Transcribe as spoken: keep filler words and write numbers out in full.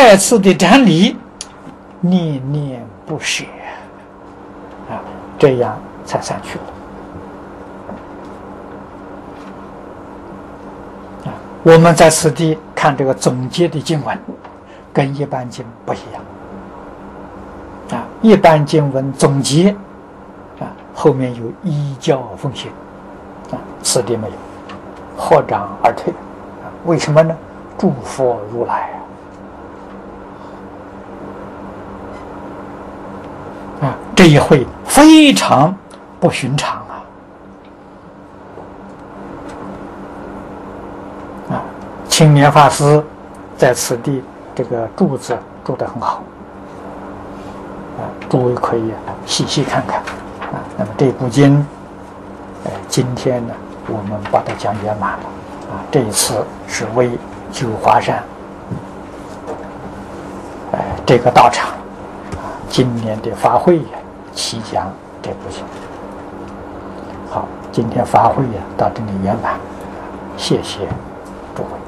再次的瞻礼，念念不舍啊，这样才散去了。啊，我们在此地看这个总结的经文，跟一般经不一样。啊，一般经文总结啊，后面有依教奉行，啊，此地没有，合掌而退。啊，为什么呢？诸佛如来啊，这一会非常不寻常啊！啊，青年法师在此地这个注字注得很好啊，诸位可以细细看看啊。那么这部经，呃，今天呢，我们把它讲圆满了啊。这一次是为九华山，呃，这个道场啊，今年的法会呀，齐讲这部经。好，今天法会呀到这里圆满，谢谢诸位。